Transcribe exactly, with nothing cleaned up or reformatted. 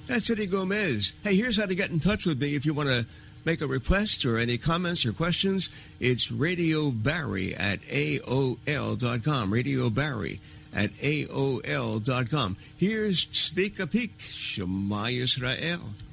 That's Eddie Gomez. Hey, here's how to get in touch with me if you want to make a request or any comments or questions. It's Radio Barry at A O L dot com. Radio Barry at A O L dot com. Here's Speak a Peek, Shema Yisrael.